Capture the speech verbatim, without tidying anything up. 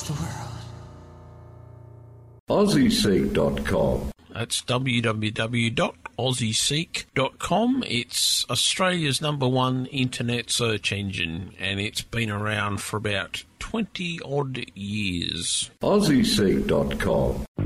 change the world. Aussie Seek dot com. That's w w w dot aussie seek dot com. It's Australia's number one internet search engine, and it's been around for about twenty odd years. Aussie Seek dot com.